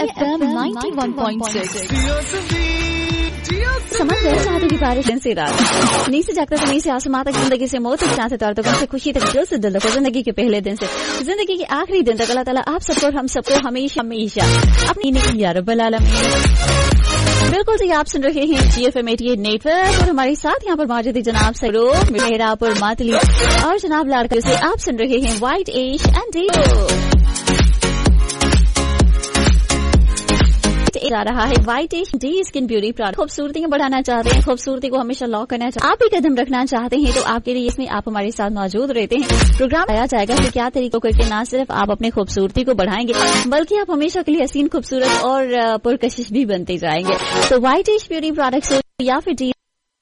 FM 91.6 समंदर चाहते की बारिश दिन से रात नी से जागता नी से आसमां तक, जिंदगी से मौत तक, चाहते तौर तक, खुशी तक, दिल से दिल तक, जिंदगी के पहले दिन से जिंदगी के आखिरी दिन तक अल्लाह ताला आप सबको और हम सबको हमेशा हमेशा अपनी नेकी या रब्बल आलमीन। बिल्कुल जी, आप सुन रहे हैं GFM 88 नेटवर्क और हमारे साथ यहाँ पर मौजूद है जनाब सरोज मेहरापुर मातली और जनाब लाड़का से आप सुन रहे हैं व्हाइट एश एंड डी जा रहा है व्हाइट एश डी स्किन ब्यूटी प्रोडक्ट। खूबसूरती को बढ़ाना चाहते हैं, खूबसूरती को हमेशा लॉक करना चाहते हैं, आप भी कदम रखना चाहते हैं तो आपके लिए इसमें आप हमारे साथ मौजूद रहते हैं। प्रोग्राम आया जाएगा कि क्या तरीकों करके ना सिर्फ आप अपनी खूबसूरती को बढ़ाएंगे बल्कि आप हमेशा के लिए हसीन, खूबसूरत और पुरकशिश भी बनते जाएंगे। तो व्हाइट एश ब्यूटी प्रोडक्ट्स या फिर डी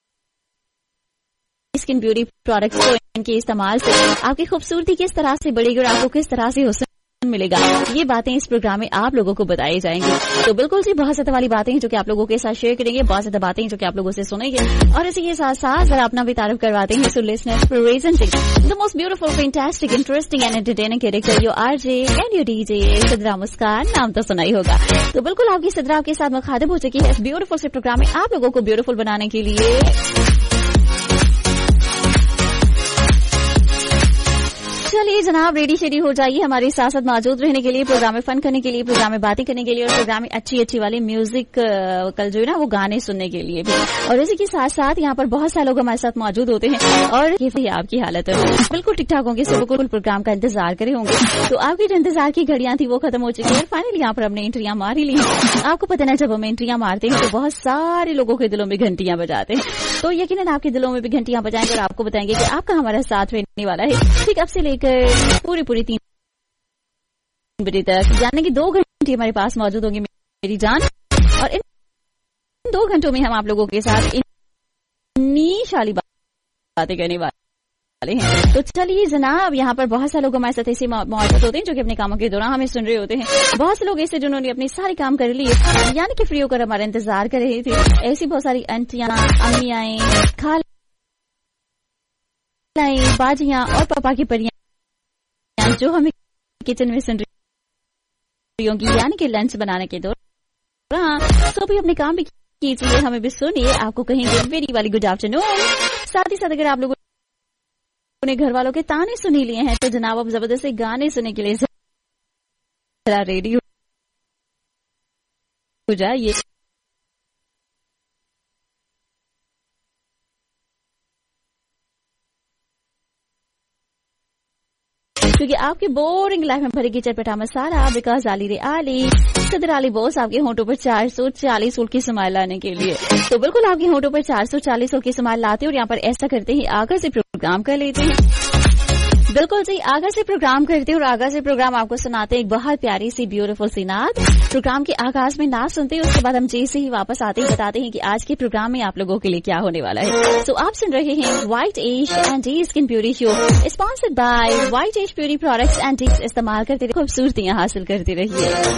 स्किन ब्यूटी प्रोडक्ट्स को इनके इस्तेमाल से आपकी खूबसूरती किस तरह से बढ़ेगी और आपको किस तरह से हुस्न मिलेगा, ये बातें इस प्रोग्राम में आप लोगों को बताई जाएंगी। तो बिल्कुल सी बहुत ज्यादा वाली बातें हैं जो कि आप लोगों के साथ शेयर करेंगे, बहुत ज्यादा बातें हैं जो कि आप लोगों से सुनेंगे और इसी के साथ साथ जरा अपना भी तारीफ करवाते हैं। So listeners presenting the most beautiful, fantastic, interesting and entertaining character your RJ and your DJ Sidra मुस्कान, नाम तो सुना ही होगा। तो बिल्कुल आपकी सिद्रा आपके साथ मुखातिब हो चुकी है इस ब्यूटीफुल से प्रोग्राम में आप लोगों को ब्यूटीफुल बनाने के लिए। चलिए जनाब, रेडी शेडी हो जाइए हमारे साथ साथ मौजूद रहने के लिए, प्रोग्राम में फन करने के लिए, प्रोग्राम में बातें करने के लिए और प्रोग्राम में अच्छी अच्छी वाली म्यूजिक कल जो है ना वो गाने सुनने के लिए भी। और इसी के साथ साथ यहाँ पर बहुत सारे लोग हमारे साथ मौजूद होते हैं और ये आपकी हालत है बिल्कुल ठीक ठाक होंगे, सब बिल्कुल प्रोग्राम का इंतजार करे होंगे। तो आपकी जो इंतजार की घड़ियां थी वो खत्म हो चुकी है और फाइनली यहाँ पर हमने एंट्रियां मार ही ली हैं। आपको पता ना, जब हम एंट्रियां मारते हैं तो बहुत सारे लोगों के दिलों में घंटियां बजाते हैं, तो यकीनन आपके दिलों में भी घंटियां बजाएंगे और आपको बताएंगे कि आपका हमारा साथ रहने वाला है ठीक अब से लेकर पूरी 3 बजे तक, यानी कि 2 घंटे हमारे पास मौजूद होंगे मेरी जान। और इन 2 घंटों में हम आप लोगों के साथ इतनी बातें करने वाले हैं। तो चलिए जनाब, यहाँ पर बहुत सारे लोग हमारे साथ ऐसे मौजूद होते हैं जो कि अपने कामों के दौरान हमें सुन रहे होते हैं। बहुत से लोग ऐसे जिन्होंने अपने सारे काम कर लिए, यानी कि फ्री होकर हमारा इंतजार कर रहे थे। ऐसी बहुत सारी आंटियां, अम्मियां, खालाएं, बाजियां और पापा की परियां जो हमें किचन में सुन रही होंगी, यानी कि लंच बनाने के दौरान, तो भी अपने काम भी कीजिए, हमें भी सुनिए, आपको कहेंगे वेरी वाली गुड आफ्टरनून। साथ ही साथ अगर आप लोगों ने घर वालों के ताने सुन ही लिए हैं तो जनाब अब जबरदस्ती गाने सुनने के लिए जरा रेडी हो जाइए। क्योंकि आपकी बोरिंग लाइफ में भरेगी चटपटा मसाला, बिकॉज आली रे आली सदर आली बॉस आपके होंठों पर 440 सूट की स्माइल लाने के लिए। तो बिल्कुल आपके होंठों पर 440 सूट की स्माइल लाते हैं और यहाँ पर ऐसा करते ही आगा से प्रोग्राम कर लेते हैं। बिल्कुल जी, आगा से प्रोग्राम करते हैं और आगा से प्रोग्राम आपको सुनाते हैं एक बहुत प्यारी सी ब्यूटीफुल सी नात। प्रोग्राम के आगाज में नात सुनते हैं, उसके बाद हम जैसे ही वापस आते हैं बताते हैं कि आज के प्रोग्राम में आप लोगों के लिए क्या होने वाला है। तो आप सुन रहे हैं white ash and D skin beauty show, sponsored by white ash beauty products and D. इस्तेमाल करते रहिए, खूबसूरतियां हासिल करते रहिए।